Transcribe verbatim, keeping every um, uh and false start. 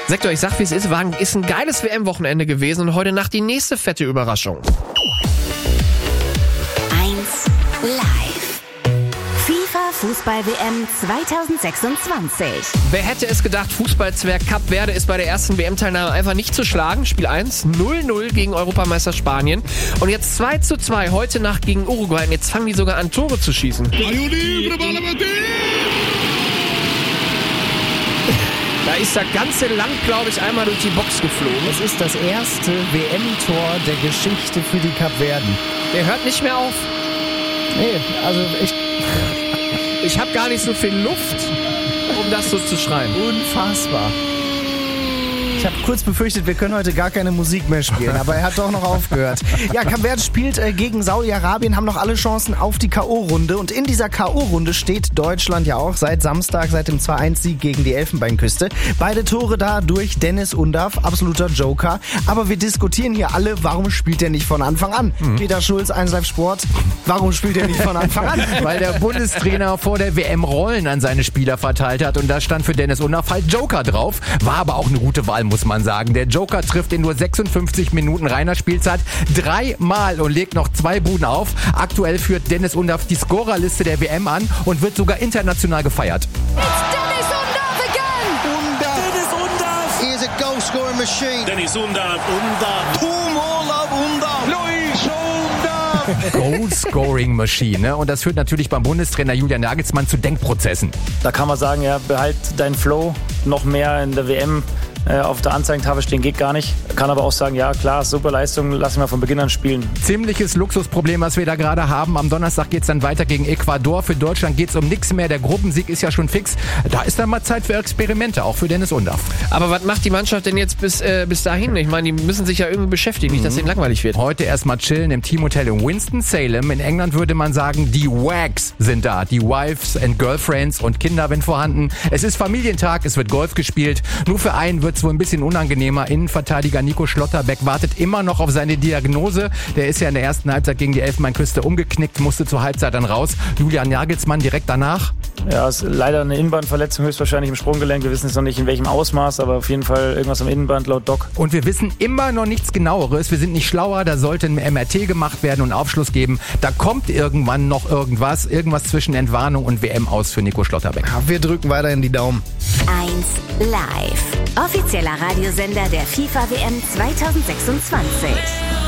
Sagt euch, ich sag, wie es ist, war ein, ist ein geiles W M-Wochenende gewesen und heute Nacht die nächste fette Überraschung. eins live. FIFA Fußball-W M zwanzig sechsundzwanzig. Wer hätte es gedacht, Fußballzwerg Kap Verde ist bei der ersten W M-Teilnahme einfach nicht zu schlagen. Spiel eins, null null gegen Europameister Spanien. Und jetzt zwei zu zwei heute Nacht gegen Uruguay. Und jetzt fangen die sogar an, Tore zu schießen. Da ist das ganze Land, glaube ich, einmal durch die Box geflogen. Es ist das erste W M-Tor der Geschichte für die Kapverden. Der hört nicht mehr auf. Nee, also ich... Ich habe gar nicht so viel Luft, um das so zu schreiben. Unfassbar. Ich habe kurz befürchtet, wir können heute gar keine Musik mehr spielen, aber er hat doch noch aufgehört. Ja, Kap Verde spielt äh, gegen Saudi-Arabien, haben noch alle Chancen auf die K O-Runde. Und in dieser K O-Runde steht Deutschland ja auch seit Samstag, seit dem zwei eins Sieg gegen die Elfenbeinküste. Beide Tore da durch Dennis Undav, absoluter Joker. Aber wir diskutieren hier alle, warum spielt er nicht von Anfang an? Mhm. Peter Schulz, eins Live Sport, warum spielt er nicht von Anfang an? Weil der Bundestrainer vor der W M Rollen an seine Spieler verteilt hat und da stand für Dennis Undav halt Joker drauf. War aber auch eine gute Wahl, muss man sagen. Der Joker trifft in nur sechsundfünfzig Minuten reiner Spielzeit dreimal und legt noch zwei Buden auf. Aktuell führt Dennis Undav die Scorerliste der W M an und wird sogar international gefeiert. Dennis Undav again! Undav. Dennis Undav! He is a goal-scoring machine. Dennis Undav! Undav! Tumorlaub Undav! Luis Undav! Goal-Scoring-Maschine. Und das führt natürlich beim Bundestrainer Julian Nagelsmann zu Denkprozessen. Da kann man sagen, ja, behalt deinen Flow noch mehr in der W M. Auf der Anzeigentafel stehen geht gar nicht. Kann aber auch sagen, ja klar, super Leistung, lassen wir von Beginn an spielen. Ziemliches Luxusproblem, was wir da gerade haben. Am Donnerstag geht's dann weiter gegen Ecuador. Für Deutschland geht's um nichts mehr. Der Gruppensieg ist ja schon fix. Da ist dann mal Zeit für Experimente, auch für Dennis Undav. Aber was macht die Mannschaft denn jetzt bis, äh, bis dahin? Ich meine, die müssen sich ja irgendwie beschäftigen, nicht, dass es ihnen langweilig wird. Heute erstmal chillen im Teamhotel in Winston-Salem. In England würde man sagen, die Wags sind da. Die Wives and Girlfriends und Kinder, wenn vorhanden. Es ist Familientag, es wird Golf gespielt. Nur für einen wird's wohl ein bisschen unangenehmer. Innenverteidiger Nico Schlotterbeck wartet immer noch auf seine Diagnose. Der ist ja in der ersten Halbzeit gegen die Elfenbeinküste umgeknickt, musste zur Halbzeit dann raus. Julian Nagelsmann direkt danach. Ja, ist leider eine Innenbandverletzung, höchstwahrscheinlich im Sprunggelenk. Wir wissen jetzt noch nicht in welchem Ausmaß, aber auf jeden Fall irgendwas am Innenband laut Doc. Und wir wissen immer noch nichts Genaueres. Wir sind nicht schlauer. Da sollte ein M R T gemacht werden und Aufschluss geben. Da kommt irgendwann noch irgendwas. Irgendwas zwischen Entwarnung und W M aus für Nico Schlotterbeck. Ja, wir drücken weiterhin die Daumen. eins live. Offizieller Radiosender der FIFA W M zwanzig sechsundzwanzig.